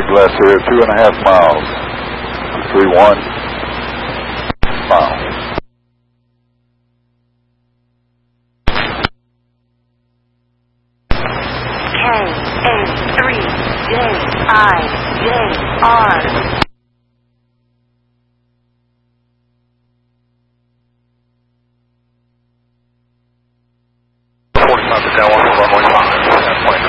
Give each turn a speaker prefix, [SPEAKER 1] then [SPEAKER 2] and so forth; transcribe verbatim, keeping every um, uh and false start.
[SPEAKER 1] less here, two and a half miles. Three one miles.
[SPEAKER 2] K A three J I J R.
[SPEAKER 3] forty-five to Delaware.